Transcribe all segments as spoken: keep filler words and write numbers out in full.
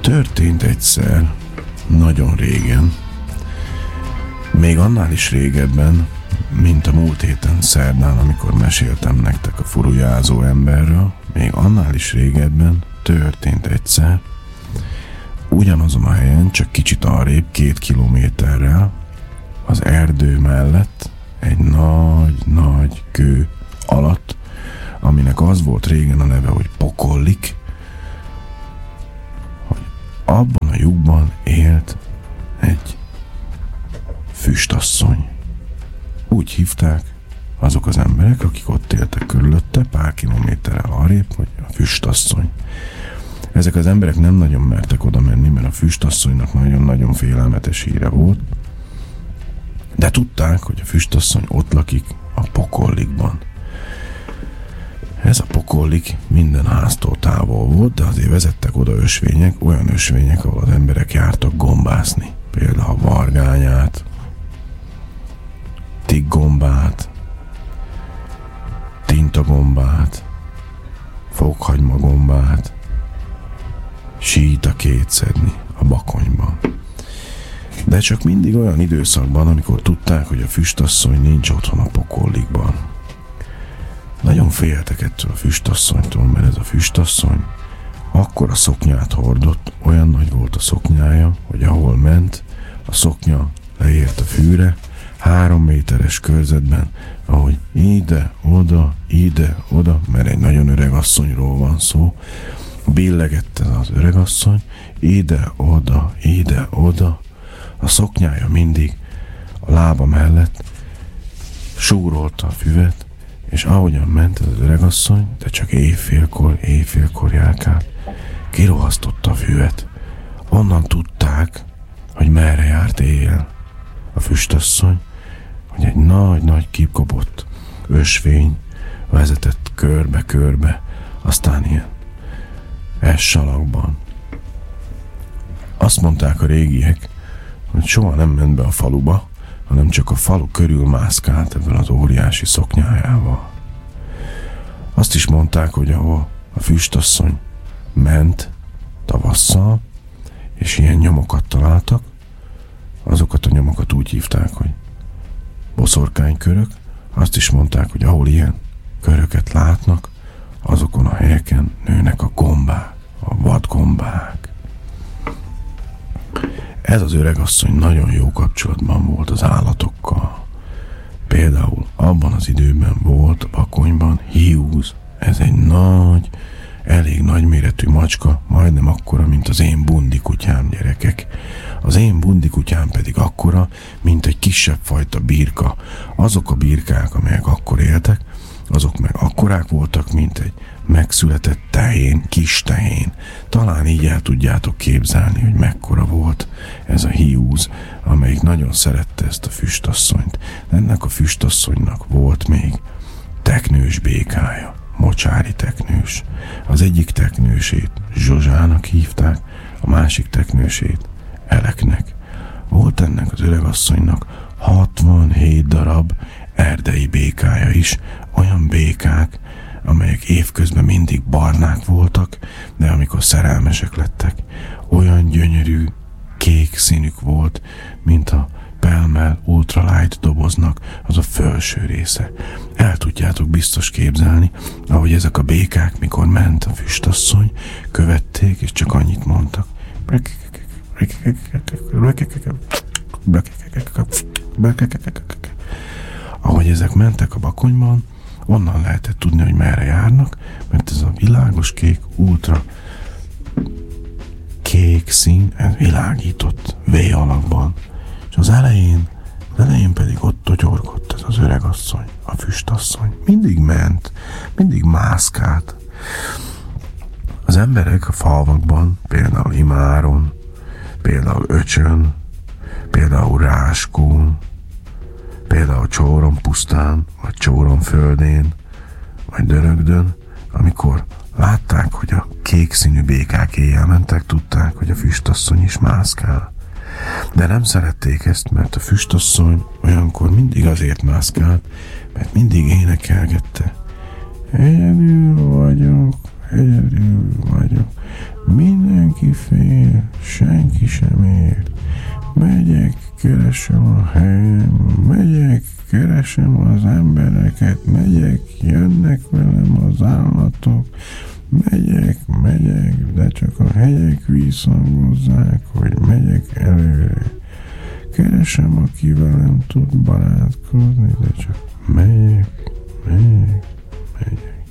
Történt egyszer, nagyon régen, még annál is régebben, mint a múlt héten szerdán, amikor meséltem nektek a furujázó emberről, még annál is régebben történt egyszer, ugyanazon a helyen, csak kicsit arrébb, két kilométerrel, az erdő mellett, egy nagy-nagy kő alatt, aminek az volt régen a neve, hogy Pokollik, hogy abban a lyukban élt egy füstasszony. Úgy hívták azok az emberek, akik ott éltek körülötte, pár kilométerrel arrébb, hogy a füstasszony. Ezek az emberek nem nagyon mertek oda menni, mert a füstasszonynak nagyon-nagyon félelmetes híre volt, de tudták, hogy a füstasszony ott lakik a Pokollikban. Ez a Pokollik minden háztól távol volt, de azért vezettek oda ösvények, olyan ösvények, ahol az emberek jártak gombászni. Például a vargányát, tiggombát, tintagombát, fokhagymagombát, sítakét szedni a Bakonyban. De csak mindig olyan időszakban, amikor tudták, hogy a füstasszony nincs otthon a Pokollikban. Nagyon féltek ettől a füstasszonytól, mert ez a füstasszony akkora szoknyát hordott, olyan nagy volt a szoknyája, hogy ahol ment, a szoknya leért a fűre, három méteres körzetben, ahogy ide, oda, ide, oda, mert egy nagyon öreg asszonyról van szó, billegett ez az öregasszony, ide, oda, ide, oda, a szoknyája mindig a lába mellett súrolta a füvet, és ahogyan ment ez az öregasszony, de csak éjfélkor, éjfélkor járkált, kirohasztotta a füvet. Onnan tudták, hogy merre járt éjjel a füstasszony, hogy egy nagy-nagy kikopott ösvény vezetett körbe-körbe, aztán ilyen S-salakban. Azt mondták a régiek, hogy soha nem ment be a faluba, hanem csak a falu körül mászkált ebben az óriási szoknyájával. Azt is mondták, hogy ahol a füstasszony ment tavasszal, és ilyen nyomokat találtak, azokat a nyomokat úgy hívták, hogy boszorkánykörök. Azt is mondták, hogy ahol ilyen köröket látnak, azokon a helyeken nőnek a gombák, a vadgombák. Ez az öregasszony nagyon jó kapcsolatban volt az állatokkal. Például abban az időben volt a Bakonyban hiúz. Ez egy nagy, elég nagyméretű macska, majdnem akkora, mint az én bundi kutyám, gyerekek. Az én bundi kutyám pedig akkora, mint egy kisebb fajta birka. Azok a birkák, amelyek akkor éltek, azok meg akkorák voltak, mint egy megszületett tehén, kis tehén. Talán így el tudjátok képzelni, hogy mekkora volt ez a hiúz, amelyik nagyon szerette ezt a füstasszonyt. Ennek a füstasszonynak volt még teknős békája, mocsári teknős. Az egyik teknősét Zsozsának hívták, a másik teknősét Eleknek. Volt ennek az öregasszonynak hatvanhét darab erdei békája is, olyan békák, amelyek évközben mindig barnák voltak, de amikor szerelmesek lettek, olyan gyönyörű kék színük volt, mint a Pelmel Ultralight doboznak az a felső része. El tudjátok biztos képzelni, ahogy ezek a békák, mikor ment a füstasszony, követték, és csak annyit mondtak. Ahogy ezek mentek a Bakonyban, onnan lehetett tudni, hogy merre járnak, mert ez a világos kék, ultra kék szín, ez világított V alakban. És az elején, az elején pedig ott togyorgott ez az öregasszony, a füstasszony. Mindig ment, mindig mászkált. Az emberek a falvakban, például Imáron, például Öcsön, például Ráskón, például Csórompusztán, vagy Csóromföldén, vagy Dörögdön, amikor látták, hogy a kék színű békák éjjel mentek, tudták, hogy a füstasszony is mászkál. De nem szerették ezt, mert a füstasszony olyankor mindig azért mászkált, mert mindig énekelgette. Egyedül vagyok, egyedül vagyok, mindenki fél, sem ér. Megyek, keresem a helyem, megyek, keresem az embereket, megyek, jönnek velem az állatok, megyek, megyek, de csak a hegyek visszhangozzák, hogy megyek előre. Keresem, aki velem tud barátkozni, de csak megyek, megyek, megyek.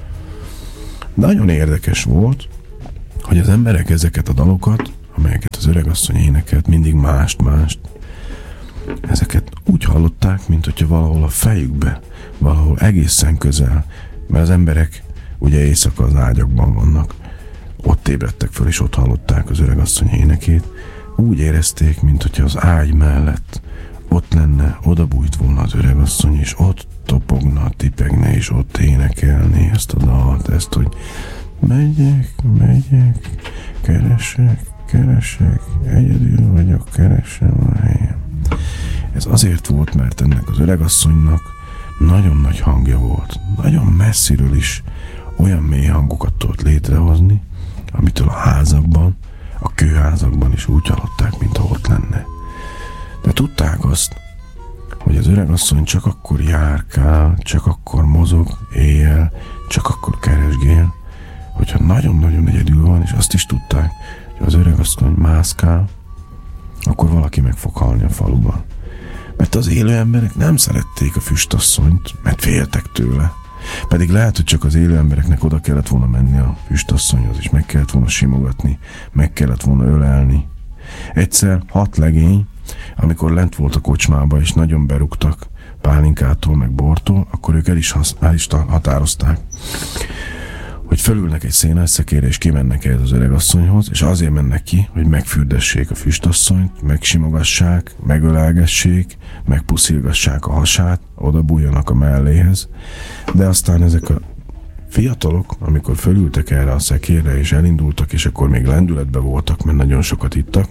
Nagyon érdekes volt, hogy az emberek ezeket a dalokat, amelyeket az öregasszony énekelt, mindig mást-mást, ezeket úgy hallották, mint hogyha valahol a fejükbe, valahol egészen közel, mert az emberek ugye éjszaka az ágyakban vannak, ott ébredtek föl, és ott hallották az öregasszony énekét, úgy érezték, mint hogyha az ágy mellett ott lenne, oda bújt volna az öregasszony, és ott topogna, tipegne, és ott énekelni ezt a dalt, ezt, hogy megyek, megyek, keresek, keresek, egyedül vagyok, keresem a helyem. Ez azért volt, mert ennek az öregasszonynak nagyon nagy hangja volt. Nagyon messziről is olyan mély hangokat tudott létrehozni, amitől a házakban, a kőházakban is úgy hallották, mint ha ott lenne. De tudták azt, hogy az öregasszony csak akkor járkál, csak akkor mozog éjjel, csak akkor keresgél, hogyha nagyon-nagyon egyedül van, és azt is tudták, hogy az öregasszony mászkál, akkor valaki meg fog halni a faluban. Mert az élő emberek nem szerették a füstasszonyt, mert féltek tőle. Pedig lehet, hogy csak az élő embereknek oda kellett volna menni a füstasszonyhoz, és meg kellett volna simogatni, meg kellett volna ölelni. Egyszer hat legény, amikor lent volt a kocsmába, és nagyon berúgtak pálinkától, meg bortól, akkor ők el is, hasz, el is határozták, hogy fölülnek egy szénászszekére, és kimennek ehhez az öregasszonyhoz, és azért mennek ki, hogy megfürdessék a füstasszonyt, megsimogassák, megölelgessék, megpuszilgassák a hasát, oda bújjanak a melléhez. De aztán ezek a fiatalok, amikor fölültek erre a szekérre, és elindultak, és akkor még lendületben voltak, mert nagyon sokat ittak,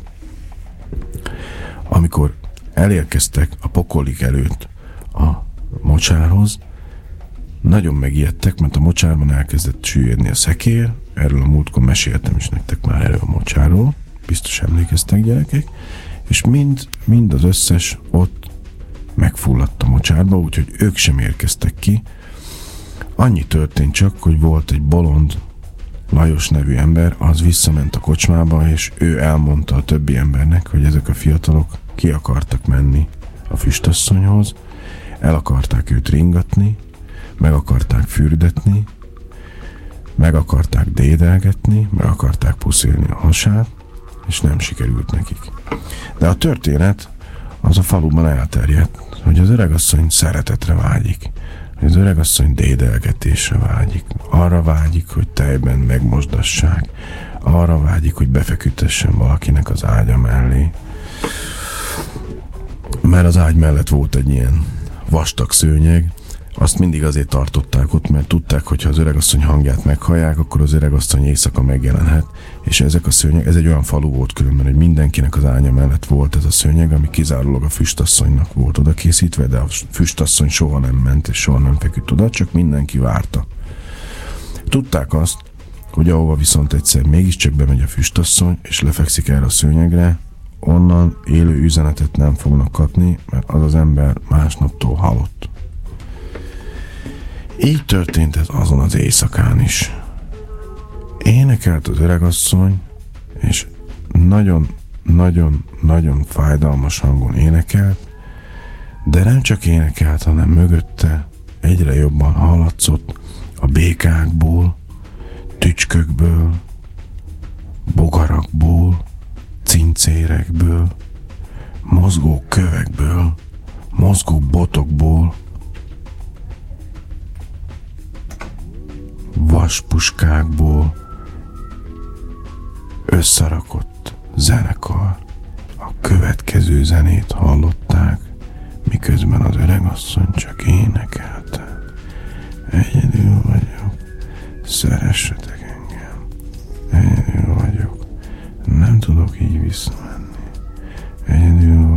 amikor elérkeztek a pokolik előtt a mocsárhoz, nagyon megijedtek, mert a mocsárban elkezdett süllyedni a szekér, erről a múltkor meséltem is nektek már erről a mocsárról, biztos emlékeztek, gyerekek, és mind, mind az összes ott megfulladt a mocsárba, úgyhogy ők sem érkeztek ki. Annyi történt csak, hogy volt egy bolond Lajos nevű ember, az visszament a kocsmába, és ő elmondta a többi embernek, hogy ezek a fiatalok ki akartak menni a füstasszonyhoz, el akarták őt ringatni, meg akarták fürdetni, meg akarták dédelgetni, meg akarták puszilni a hasát, és nem sikerült nekik. De a történet az a faluban elterjedt, hogy az öregasszony szeretetre vágyik, hogy az öregasszony dédelgetésre vágyik, arra vágyik, hogy tejben megmosdassák, arra vágyik, hogy befeküdtessen valakinek az ágya mellé. Mert az ágy mellett volt egy ilyen vastag szőnyeg, azt mindig azért tartották ott, mert tudták, hogy ha az öregasszony hangját meghallják, akkor az öregasszony éjszaka megjelenhet, és ezek a szőnyeg, ez egy olyan falu volt különben, hogy mindenkinek az ágya mellett volt ez a szőnyeg, ami kizárólag a füstasszonynak volt oda készítve, de a füstasszony soha nem ment, és soha nem feküdt oda, csak mindenki várta. Tudták azt, hogy ahova viszont egyszer mégiscsak bemegy a füstasszony, és lefekszik erre a szőnyegre, onnan élő üzenetet nem fognak kapni, mert az az ember másnaptól halott. Így történt ez azon az éjszakán is. Énekelt az öregasszony, és nagyon-nagyon-nagyon fájdalmas hangon énekelt, de nem csak énekelt, hanem mögötte egyre jobban hallatszott a békákból, tücskökből, bogarakból, cincérekből, mozgó kövekből, mozgó botokból, vaspuskákból összerakott zenekar. A következő zenét hallották, miközben az öregasszony csak énekelte. Egyedül vagyok, szeressetek engem. Egyedül vagyok, nem tudok így visszamenni. Egyedül